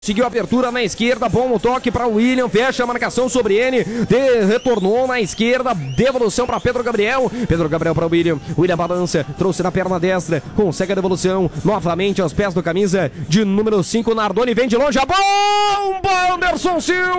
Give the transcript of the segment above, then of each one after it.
Seguiu a abertura na esquerda, bom o toque para o William, fecha a marcação sobre ele, retornou na esquerda, devolução para Pedro Gabriel para o William balança, trouxe na perna destra, consegue a devolução, novamente aos pés do camisa de número 5, Nardoni vem de longe, a bomba, Anderson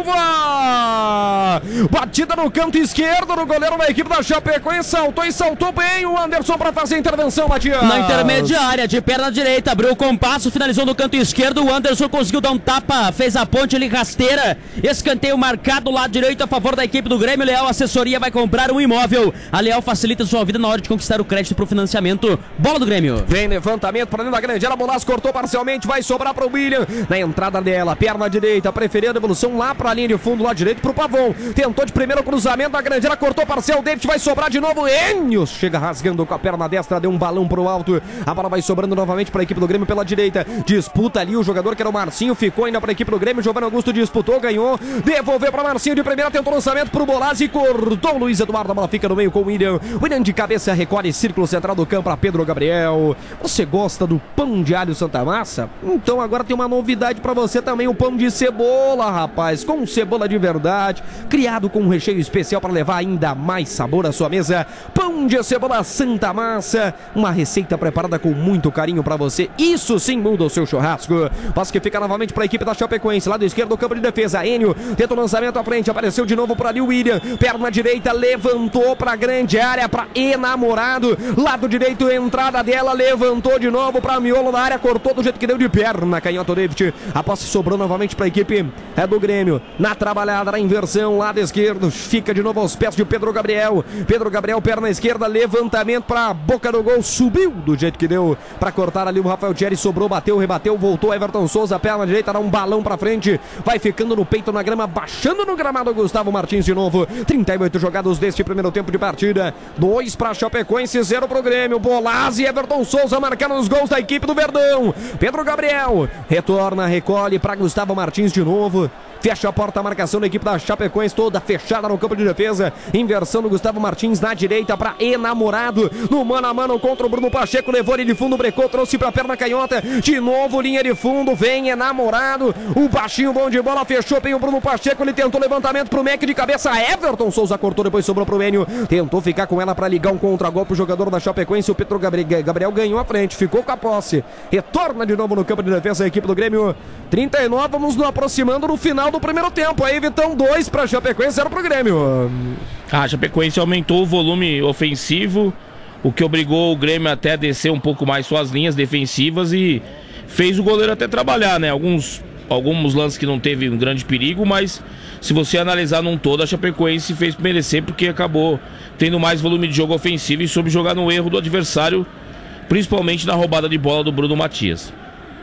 Silva, batida no canto esquerdo do goleiro da equipe da Chapecoense, saltou e saltou bem o Anderson para fazer a intervenção, Matias. Na intermediária, de perna direita, abriu o compasso, finalizou no canto esquerdo, o Anderson conseguiu dar um tapa, fez a ponte ali rasteira, escanteio marcado do lado direito a favor da equipe do Grêmio. Leal Assessoria vai comprar um imóvel, a Leal facilita sua vida na hora de conquistar o crédito pro financiamento. Bola do Grêmio. Vem levantamento para dentro da grande área, Bolas cortou parcialmente, vai sobrar pro William, na entrada dela, perna direita, preferiu a devolução lá pra linha de fundo, lá direito pro Pavon, tentou de primeiro cruzamento da grande área, cortou parcial, David vai sobrar de novo, Enio chega rasgando com a perna destra, deu um balão pro alto, a bola vai sobrando novamente pra equipe do Grêmio pela direita, disputa ali o jogador que era o Marcinho, ficou ainda pra equipe do Grêmio, Giovanni Augusto disputou, ganhou, devolveu para Marcinho de primeira, tentou lançamento pro Bolazzi, cortou o Luiz Eduardo, a bola fica no meio com o William de cabeça, recolhe círculo central do campo para Pedro Gabriel. Você gosta do pão de alho Santa Massa? Então agora tem uma novidade para você também, o pão de cebola, rapaz, com cebola de verdade, criado com um recheio especial para levar ainda mais sabor à sua mesa. Pão de cebola Santa Massa, uma receita preparada com muito carinho para você, isso sim muda o seu churrasco. Passo que fica novamente para a equipe da Chapecoense, lado esquerdo do campo de defesa, Enio tenta o lançamento à frente, apareceu de novo por ali o William, perna direita, levantou para grande área, para Enamorado, lado direito, entrada dela, levantou de novo para miolo da área, cortou do jeito que deu de perna, canhoto David, a posse sobrou novamente para a equipe do Grêmio, na trabalhada, na inversão, lado esquerdo, fica de novo aos pés de Pedro Gabriel, perna esquerda, levantamento para a boca do gol, subiu do jeito que deu para cortar ali o Rafael Thierry, sobrou, bateu, rebateu, voltou Everton Souza, perna direita, dá um balão para frente, vai ficando no peito na grama, baixando no gramado Gustavo Martins de novo, 38 jogados deste primeiro tempo de partida, 2 para Chapecoense, 0 pro Grêmio, Bolazzi e Everton Souza marcaram os gols da equipe do Verdão, Pedro Gabriel retorna, recolhe para Gustavo Martins de novo, fecha a porta, a marcação da equipe da Chapecoense toda fechada no campo de defesa, inversão do Gustavo Martins na direita para Enamorado, no mano a mano contra o Bruno Pacheco, levou ele de fundo, brecou, trouxe para perna canhota, de novo linha de fundo, vem Enamorado, o baixinho bom de bola, fechou bem o Bruno Pacheco, ele tentou levantamento pro Mac de cabeça, Everton Souza cortou, depois sobrou pro Enio, tentou ficar com ela para ligar um contra-golpe, o jogador da Chapecoense, o Pedro Gabriel ganhou a frente, ficou com a posse, retorna de novo no campo de defesa a equipe do Grêmio, 39, vamos nos aproximando no final do primeiro tempo, aí Vitão, 2 para Chapecoense, 0 pro Grêmio. A Chapecoense aumentou o volume ofensivo, o que obrigou o Grêmio até a descer um pouco mais suas linhas defensivas e fez o goleiro até trabalhar, né? Alguns lances que não teve um grande perigo, mas se você analisar num todo, a Chapecoense fez merecer porque acabou tendo mais volume de jogo ofensivo e soube jogar no erro do adversário, principalmente na roubada de bola do Bruno Matias.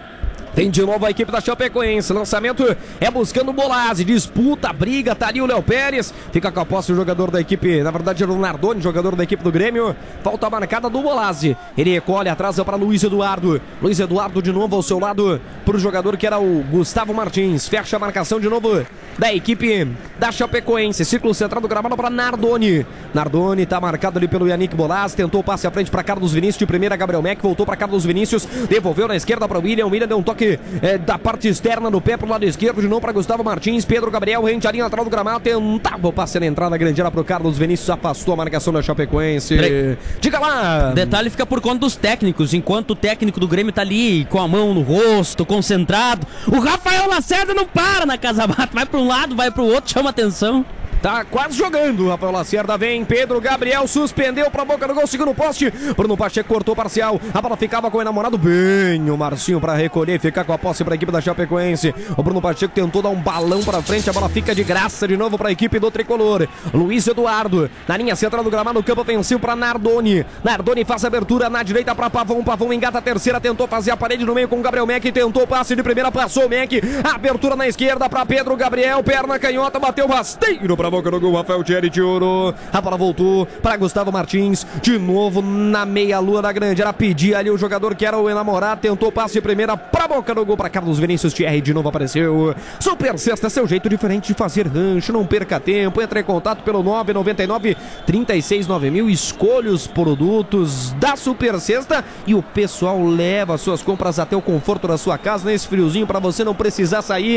Tem de novo a equipe da Chapecoense, lançamento é buscando o Bolazzi, disputa, briga, tá ali o Léo Pérez, fica com a posse o jogador da equipe, na verdade era o Nardoni, jogador da equipe do Grêmio, falta marcada do Bolazzi, ele recolhe, atrasa para Luiz Eduardo de novo ao seu lado, pro jogador que era o Gustavo Martins, fecha a marcação de novo da equipe da Chapecoense, círculo central do gramado para Nardoni tá marcado ali pelo Yannick Bolazzi, tentou o passe à frente para Carlos Vinícius, de primeira Gabriel Mack, voltou para Carlos Vinícius, devolveu na esquerda para William deu um toque da parte externa do pé pro lado esquerdo, de novo para Gustavo Martins, Pedro Gabriel rente a linha lateral do gramado, tentava o passe na entrada grande área pro Carlos Vinícius, afastou a marcação da Chapecoense. Diga lá! Detalhe fica por conta dos técnicos, enquanto o técnico do Grêmio tá ali com a mão no rosto, concentrado, o Rafael Lacerda não para na casa mata, vai para um lado, vai pro outro, chama atenção. Tá quase jogando, o Rafael Lacerda vem, Pedro Gabriel suspendeu pra boca do gol, segundo poste, Bruno Pacheco cortou parcial, a bola ficava com o Enamorado, bem o Marcinho pra recolher e ficar com a posse pra equipe da Chapecoense, o Bruno Pacheco tentou dar um balão pra frente, a bola fica de graça de novo pra equipe do Tricolor, Luiz Eduardo, na linha central do gramado, no campo ofensivo pra Nardoni faz a abertura na direita pra Pavon engata a terceira, tentou fazer a parede no meio com o Gabriel Mack, tentou o passe de primeira, passou o Mack, abertura na esquerda pra Pedro Gabriel, perna canhota, bateu rasteiro pra na boca do gol, Rafael Thierry tirou. A bola voltou para Gustavo Martins. De novo na meia-lua da grande. Era pedir ali o jogador que era o enamorado. Tentou passe de primeira para a boca do gol para Carlos Vinícius Thierry. De novo apareceu. Super Sexta, seu jeito diferente de fazer rancho. Não perca tempo. Entre em contato pelo 999 369000. Escolha os produtos da Super Sexta e o pessoal leva suas compras até o conforto da sua casa nesse friozinho para você não precisar sair.